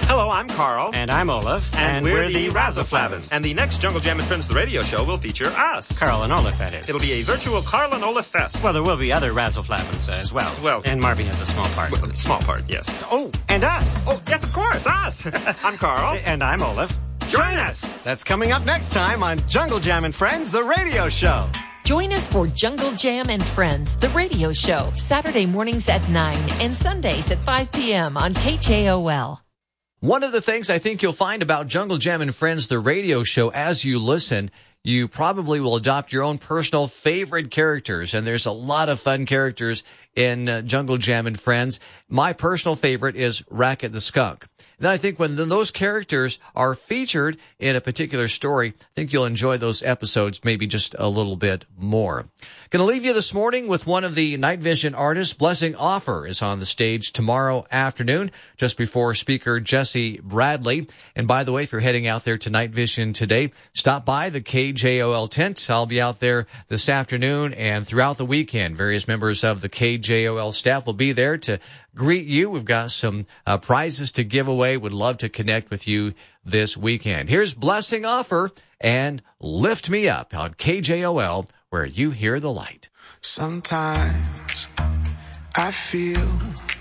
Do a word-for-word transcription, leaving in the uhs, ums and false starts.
Hello, I'm Carl. And I'm Olaf. And, and we're, we're the the Razzaflabbins. And the next Jungle Jam and Friends the radio show will feature us. Carl and Olaf, that is. It'll be a virtual Carl and Olaf fest. Well, there will be other Razzaflabbins uh, as well. Well, and Marby has a small part. Well, small part, yes. Oh, and us. Oh, yes, of course, us. I'm Carl. And I'm Olaf. Join us. That's coming up next time on Jungle Jam and Friends, the radio show. Join us for Jungle Jam and Friends, the radio show, Saturday mornings at nine and Sundays at five p.m. on K J O L. One of the things I think you'll find about Jungle Jam and Friends, the radio show, as you listen, you probably will adopt your own personal favorite characters, and there's a lot of fun characters in uh, Jungle Jam and Friends. My personal favorite is Racket the Skunk. And I think when those characters are featured in a particular story, I think you'll enjoy those episodes maybe just a little bit more. Going to leave you this morning with one of the Night Vision artists. Blessing Offer is on the stage tomorrow afternoon, just before speaker Jesse Bradley. And by the way, if you're heading out there to Night Vision today, stop by the K J O L tent. I'll be out there this afternoon and throughout the weekend. Various members of the K J O L staff will be there to greet you. We've got some uh, prizes to give away. Would love to connect with you this weekend. Here's Blessing Offer and Lift Me Up on K J O L, where you hear the light. Sometimes I feel